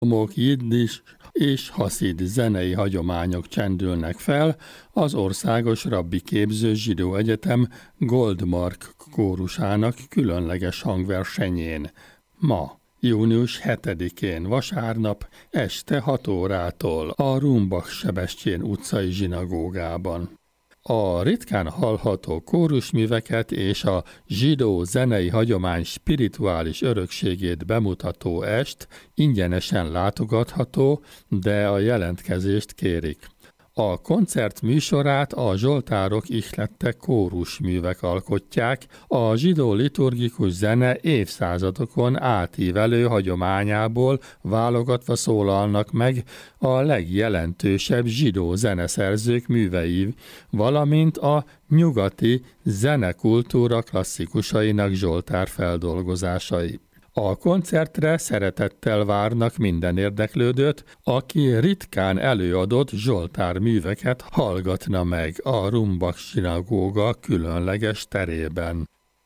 jiddis és haszid zenei hagyományok csendülnek fel az Országos Rabbi Képző Zsidó Egyetem Goldmark kórusának különleges hangversenyén. Ma, június 7-én vasárnap este 6 órától a Rumbach-Sebestyén utcai zsinagógában. A ritkán hallható kórusműveket és a zsidó zenei hagyomány spirituális örökségét bemutató est ingyenesen látogatható, de a jelentkezést kérik. A koncert műsorát a zsoltárok ihlette kórusművek alkotják, a zsidó liturgikus zene évszázadokon átívelő hagyományából válogatva szólalnak meg a legjelentősebb zsidó zeneszerzők művei, valamint a nyugati zenekultúra klasszikusainak zsoltárfeldolgozásai. A koncertre szeretettel várnak minden érdeklődőt, aki ritkán előadott zsoltár műveket hallgatna meg a Rumbach zsinagóga különleges terében.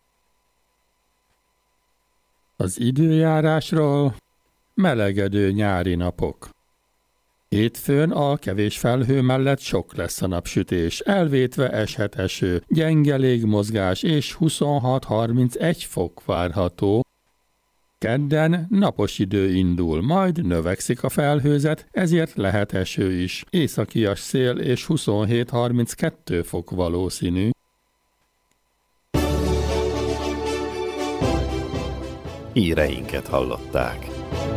Az időjárásról: melegedő nyári napok. Hétfőn a kevés felhő mellett sok lesz a napsütés, elvétve eshet eső, gyenge légmozgás és 26-31 fok várható. Kedden napos idő indul, majd növekszik a felhőzet, ezért lehet eső is. Északias szél és 27-32 fok valószínű. Híreinket hallották.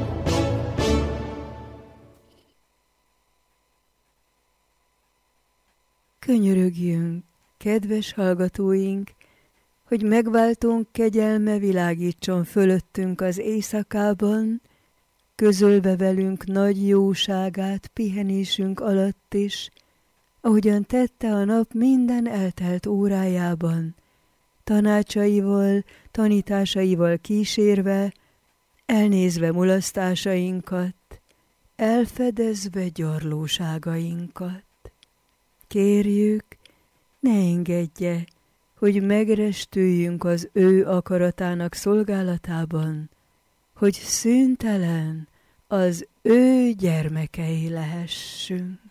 Könyörögjünk, kedves hallgatóink, hogy megváltónk kegyelme világítson fölöttünk az éjszakában, közölve velünk nagy jóságát pihenésünk alatt is, ahogyan tette a nap minden eltelt órájában, tanácsaival, tanításaival kísérve, elnézve mulasztásainkat, elfedezve gyarlóságainkat. Kérjük, ne engedje, hogy megrestüljünk az ő akaratának szolgálatában, hogy szüntelen az ő gyermekei lehessünk.